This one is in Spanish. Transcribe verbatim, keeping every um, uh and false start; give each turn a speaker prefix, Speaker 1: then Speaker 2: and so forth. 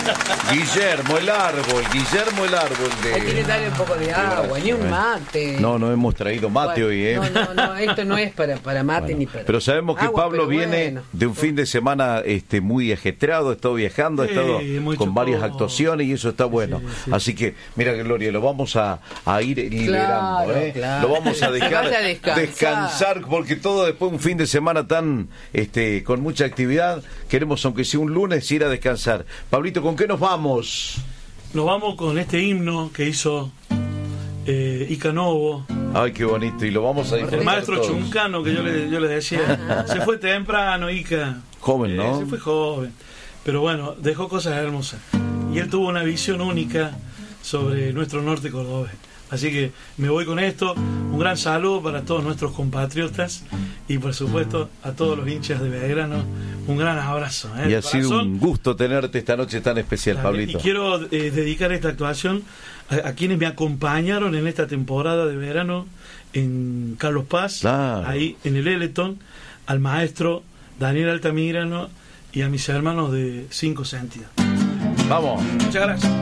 Speaker 1: Guillermo, el árbol, Guillermo, el árbol de...
Speaker 2: Hay que darle un poco de agua, ni un mate.
Speaker 1: No, no hemos traído mate
Speaker 2: bueno,
Speaker 1: hoy, ¿eh?
Speaker 2: No, no, no, esto no es para, para mate bueno, ni para...
Speaker 1: Pero sabemos que
Speaker 2: agua,
Speaker 1: Pablo viene
Speaker 2: bueno.
Speaker 1: de un fin de semana este, muy ajetreado, ha estado viajando, ha
Speaker 3: sí,
Speaker 1: estado con
Speaker 3: chocó.
Speaker 1: varias actuaciones y eso está bueno.
Speaker 3: Sí, sí.
Speaker 1: Así que, mira, Gloria, lo vamos a, a ir liberando,
Speaker 2: claro,
Speaker 1: ¿eh?
Speaker 2: Claro.
Speaker 1: Lo vamos a dejar
Speaker 2: a descansar.
Speaker 1: descansar, porque todo después de un fin de semana tan este, con mucha actividad, queremos, aunque sea un lunes, ir a descansar. Pablito, ¿con qué nos vamos?
Speaker 3: Nos vamos con este himno que hizo eh, Ica Novo.
Speaker 1: Ay, qué bonito, y lo vamos a disfrutar
Speaker 3: El maestro
Speaker 1: todos.
Speaker 3: Chuncano, que yo le, yo le decía, se fue temprano, Ica.
Speaker 1: Joven, ¿no?
Speaker 3: Eh, se fue joven. Pero bueno, dejó cosas hermosas. Y él tuvo una visión única sobre nuestro norte cordobés. Así que me voy con esto. Un gran saludo para todos nuestros compatriotas y por supuesto a todos los hinchas de Belgrano. Un gran abrazo. ¿eh?
Speaker 1: Y ha sido un gusto tenerte esta noche tan especial, Pablito.
Speaker 3: Y quiero eh, dedicar esta actuación a, a quienes me acompañaron en esta temporada de verano en Carlos Paz,
Speaker 1: claro.
Speaker 3: ahí en el Eleton, al maestro Daniel Altamirano y a mis hermanos de Cinco Sentidos.
Speaker 1: Vamos.
Speaker 3: Muchas gracias.